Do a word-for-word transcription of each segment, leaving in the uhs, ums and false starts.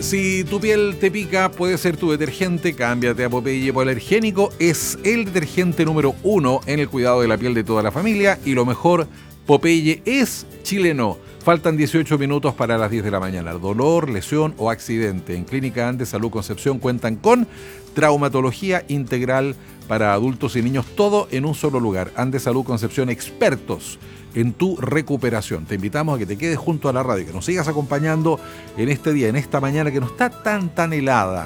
Si tu piel te pica, puede ser tu detergente. Cámbiate a Popeye Hipoalergénico. Es el detergente número uno en el cuidado de la piel de toda la familia. Y lo mejor, Popeye es chileno. Faltan dieciocho minutos para las diez de la mañana. Dolor, lesión o accidente. En Clínica Andes Salud Concepción cuentan con traumatología integral para adultos y niños. Todo en un solo lugar. Andes Salud Concepción, expertos en tu recuperación. Te invitamos a que te quedes junto a la radio, que nos sigas acompañando en este día, en esta mañana que no está tan, tan helada.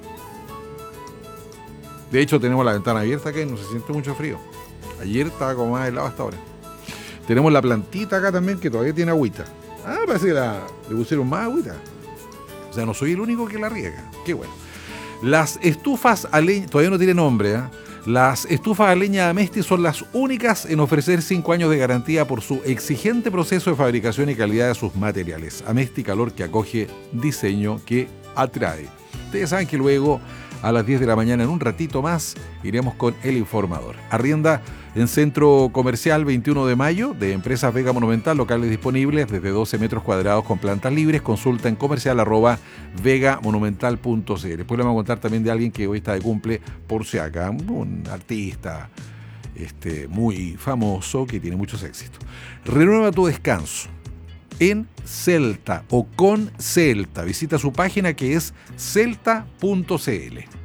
De hecho, tenemos la ventana abierta acá y no se siente mucho frío. Ayer estaba como más helado hasta ahora. Tenemos la plantita acá también que todavía tiene agüita. Ah, parece que la, le pusieron más agüita. O sea, no soy el único que la riega. Qué bueno. Las estufas a leña, todavía no tiene nombre, ¿eh? Las estufas a leña de Amesti son las únicas en ofrecer cinco años de garantía por su exigente proceso de fabricación y calidad de sus materiales. Amesti, calor que acoge, diseño que atrae. Ustedes saben que luego, a las diez de la mañana, en un ratito más, iremos con El Informador. Arrienda en Centro Comercial veintiuno de mayo de Empresas Vega Monumental, locales disponibles desde doce metros cuadrados con plantas libres. Consulta en comercial arroba vegamonumental punto c l. Después le vamos a contar también de alguien que hoy está de cumple, por si acá, un artista este, muy famoso que tiene muchos éxitos. Renueva tu descanso en Celta o con Celta. Visita su página que es celta punto c l.